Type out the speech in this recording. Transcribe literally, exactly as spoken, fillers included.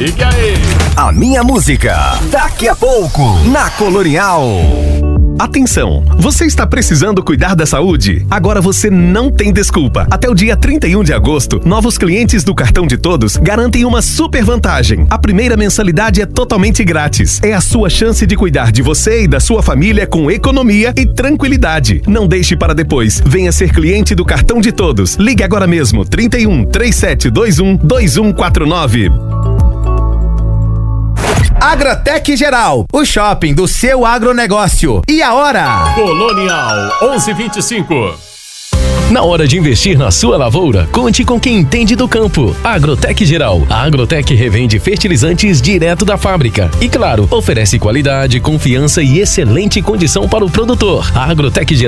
Fique aí. A minha música, daqui a pouco, na Colonial. Atenção, você está precisando cuidar da saúde? Agora você não tem desculpa. Até o dia trinta e um de agosto, novos clientes do Cartão de Todos garantem uma super vantagem. A primeira mensalidade é totalmente grátis. É a sua chance de cuidar de você e da sua família com economia e tranquilidade. Não deixe para depois. Venha ser cliente do Cartão de Todos. Ligue agora mesmo, trinta e um, trinta e sete vinte e um, vinte e um quarenta e nove. Agrotec Geral, o shopping do seu agronegócio. E a hora? Colonial onze e vinte e cinco. Na hora de investir na sua lavoura, conte com quem entende do campo. Agrotec Geral. A Agrotec revende fertilizantes direto da fábrica. E claro, oferece qualidade, confiança e excelente condição para o produtor. A Agrotec Geral